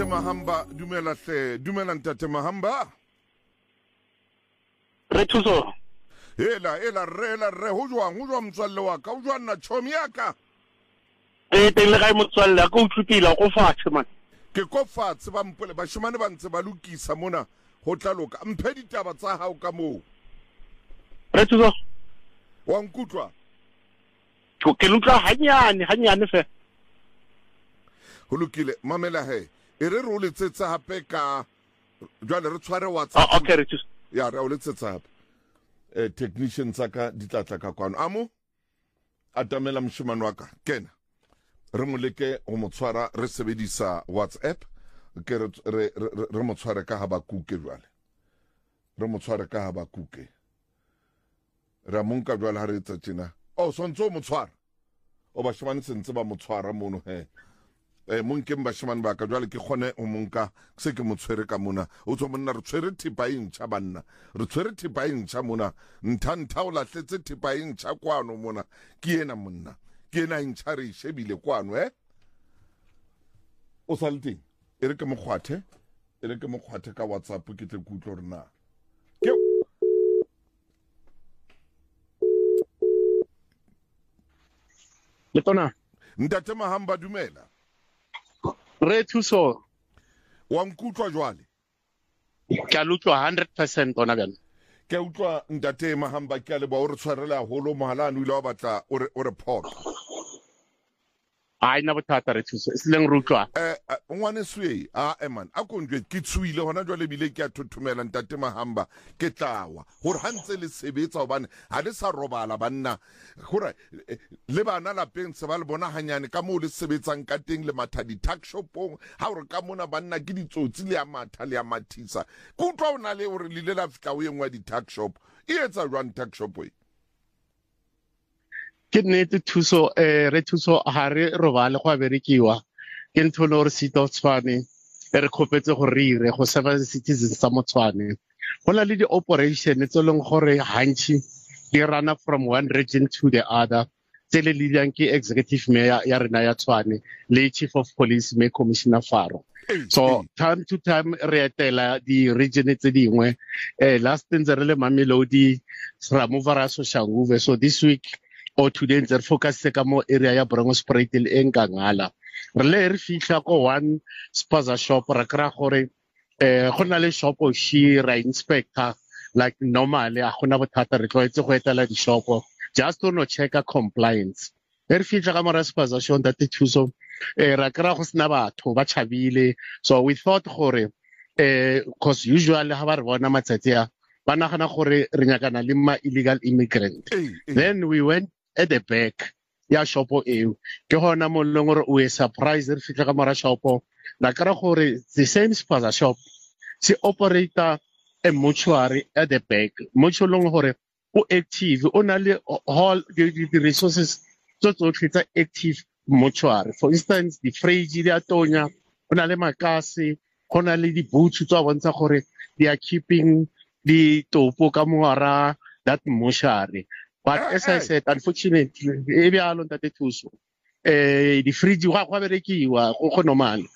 Mahamba dumela hle dumela ntate Mahamba re thuso ela re ho jwang motswalle wa ka o jwana chomi ya ka teng le ga motswalle ka utlupila go fatshe man ke ko fatshe ba mpole ba shimane ba ntse ba lokisa mona ho tla loka mphe ditaba tsa hao ka mo re thuso wa nkutlwa ke lutla hanyane fe ho lokile mamela he e re ro letsetsa hape ka jwale re tshware WhatsApp okay re thuso ya re o letsetsa hape technician tsaka ditlatla ka kwano amo atamela mshimane wa ka kena re moleke o motshwara re sebedisa WhatsApp ke re motshware ka Habakuke jwale re motshware ka Habakuke ra monka jwale ha re etsa tjena o sontso motshwara o ba shimane sentse ba motshwara mono he monke mbashimane ba ka jwale ke khone o monka se ke motshwere ka mona o tsho monna re tshwere thipa intšha banna re tshwere thipa intšha mona ntha o lahletse thipa intšha kwano mona ke ena monna ke ena intšha re shebile kwano o salteng e re ke mokgwathe ka WhatsApp ke tle ke utlo rena ke letona ntate Mahamba dumela re thuso wa nkutlwa jwale ke a lutlwa 100% ona bjana ke utlwa ntate Mahamba ke a le ba o re tshwarela holo mohalane o ile wa batla o report ai na bothata re thuso se leng rutlwa ngwane swe man a konjwe ke tsuile hona jwale bile ke a thothumela ntate Mahamba ke tlawa hore hantse le sebetsa hobane ha le sa robala banna hore le bana lapeng se ba le bona hanyane ka mo le sebetsang ka teng le matha di tuck shopong ha hore ka mona banna ke ditsotsi le ya matha le ya mathisa go utlwa ona le hore le la fitla o engwa di tuck shop e etsa jwang tuck shop we ke nnete thuso re thuso ha re robale go a berekiwa ke nthono gore sita Tshwane re khopetse go re ire go serve citizens sa Motshwane go na le di operation tse leng gore hantshi di rana from one region to the other tse le leading ke executive mayor ya rena ya Tshwane le chief of police me commissioner Faro so time to time re etela di region tse dingwe last ntse re le Mamelodi ra move ra Soshanguve so this week or today ntse re focus ka mo area ya Bronkhortspruit le enkangala re le re fihla ko one spaza shop ra kra gore go na le shop o shi ra inspector like normally a gona bothata re tloetse go etela di shop just to no check compliance re fihla ka mora spaza shop that thuso ra kra go sna batho ba chabile so we thought gore cause usually ha ba re bona matsatsi a ba nagana gore re nyakana le ma illegal immigrant then we went at the back ya shopo eo ke hona mo leng gore o e surprise re fitla ka mora shopo la kra gore the same spaza shop se operator a mortuary at the back mocho long gore o active o na le all the resources tsotlhe tsa active mortuary for instance the fridge di atonya o na le makase go na le di boots tsa bontsha gore they are keeping the topo ka moara that mortuary. But as I said, unfortunately, e be a lontate thuso. Di fridge wa berekiwa go normal.